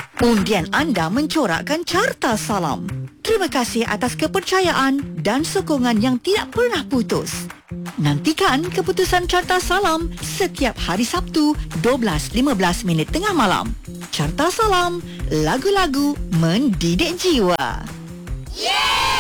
Undian anda mencorakkan carta salam. Terima kasih atas kepercayaan dan sokongan yang tidak pernah putus. Nantikan keputusan carta salam setiap hari Sabtu 12.15 tengah malam. Carta salam, lagu-lagu mendidik jiwa. Yeah!